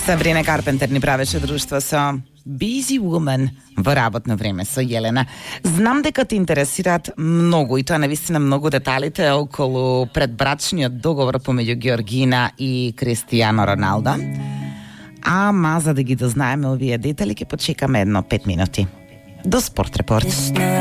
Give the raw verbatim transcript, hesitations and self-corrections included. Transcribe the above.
Сабрина Карпентер ни правеше друштво со Busy Woman во работно време со Јелена. Знам дека те интересираат многу и тоа навистина многу деталите околу предбрачниот договор помеѓу Георгина и Кристијано Роналдо. Ама за да ги дознаеме овие детали ќе почекаме едно пет минути. До Спорт репорт.